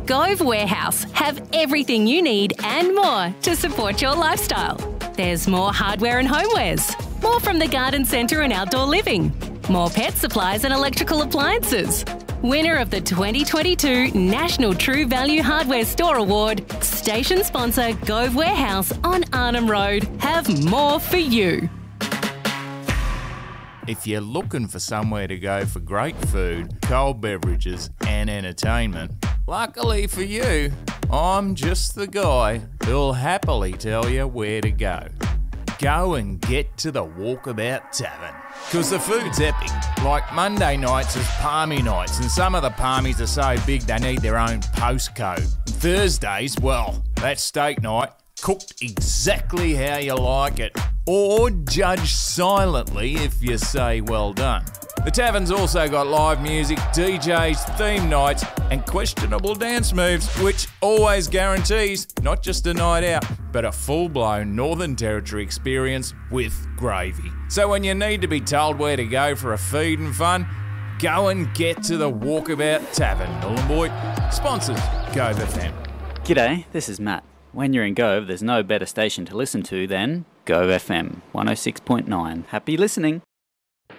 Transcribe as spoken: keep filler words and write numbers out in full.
Gove Warehouse have everything you need and more to support your lifestyle. There's more hardware and homewares, more from the garden centre and outdoor living, more pet supplies and electrical appliances. Winner of the twenty twenty-two National True Value Hardware Store Award, station sponsor Gove Warehouse on Arnhem Road have more for you. If you're looking for somewhere to go for great food, cold beverages and entertainment, luckily for you, I'm just the guy who'll happily tell you where to go. Go and get to the Walkabout Tavern. Because the food's epic. Like Monday nights is palmy nights, and some of the palmies are so big they need their own postcode. Thursdays, well, that's steak night, cooked exactly how you like it. Or judge silently if you say well done. The tavern's also got live music, D Js, theme nights and questionable dance moves, which always guarantees not just a night out, but a full-blown Northern Territory experience with gravy. So when you need to be told where to go for a feed and fun, go and get to the Walkabout Tavern, Nhulunbuy. Sponsors, Gove F M. G'day, this is Matt. When you're in Gove, there's no better station to listen to than Gove F M one oh six point nine. Happy listening.